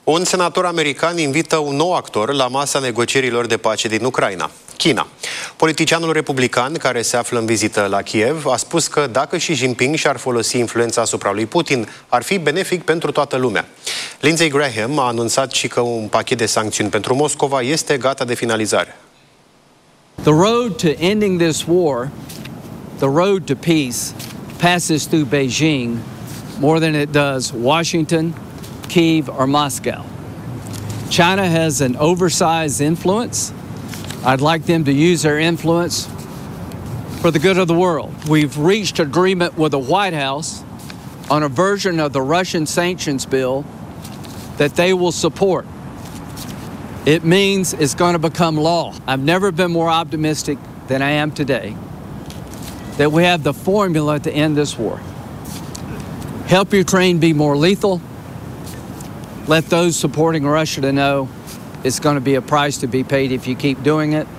Un senator american invită un nou actor la masa negocierilor de pace din Ucraina, China. Politicianul republican, care se află în vizită la Kiev, a spus că dacă Xi Jinping și-ar folosi influența asupra lui Putin, ar fi benefic pentru toată lumea. Lindsey Graham a anunțat și că un pachet de sancțiuni pentru Moscova este gata de finalizare. The road to ending this war, the road to peace, passes through Beijing more than it does Washington, Kyiv, or Moscow. China has an oversized influence. I'd like them to use their influence for the good of the world. We've reached agreement with the White House on a version of the Russian sanctions bill that they will support. It means it's going to become law. I've never been more optimistic than I am today that we have the formula to end this war. Help Ukraine be more lethal. Let those supporting Russia to know it's going to be a price to be paid if you keep doing it.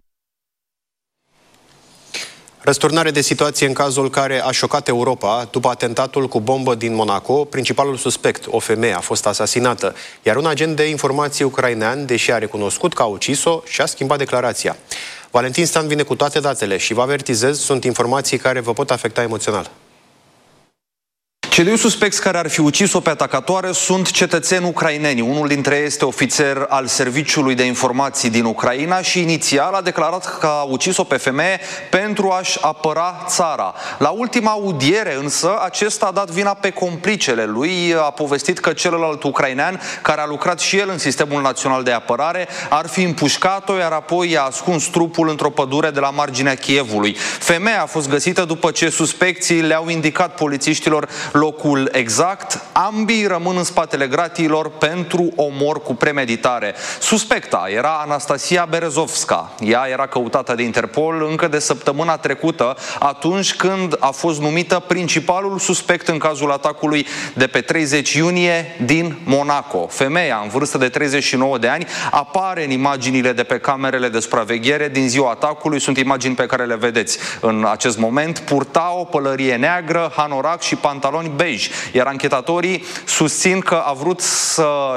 Răsturnare de situație în cazul care a șocat Europa după atentatul cu bombă din Monaco. Principalul suspect, o femeie, a fost asasinată, iar un agent de informații ucrainean, deși a recunoscut că a ucis-o, și-a schimbat declarația. Valentin Stan vine cu toate datele și vă avertizez, sunt informații care vă pot afecta emoțional. Cei doi suspecți care ar fi ucis-o pe atacatoare sunt cetățeni ucraineni. Unul dintre ei este ofițer al Serviciului de Informații din Ucraina și inițial a declarat că a ucis-o pe femeie pentru a-și apăra țara. La ultima audiere însă, acesta a dat vina pe complicele lui, a povestit că celălalt ucrainean, care a lucrat și el în Sistemul Național de Apărare, ar fi împușcat-o, iar apoi i-a ascuns trupul într-o pădure de la marginea Kievului. Femeia a fost găsită după ce suspecții le-au indicat polițiștilor locul exact. Ambii rămân în spatele gratiilor pentru omor cu premeditare. Suspecta era Anastasia Berezovska. Ea era căutată de Interpol încă de săptămâna trecută, atunci când a fost numită principalul suspect în cazul atacului de pe 30 iunie din Monaco. Femeia, în vârstă de 39 de ani, apare în imaginile de pe camerele de supraveghere din ziua atacului. Sunt imagini pe care le vedeți în acest moment. Purta o pălărie neagră, hanorac și pantaloni bej, iar anchetatorii susțin că a vrut să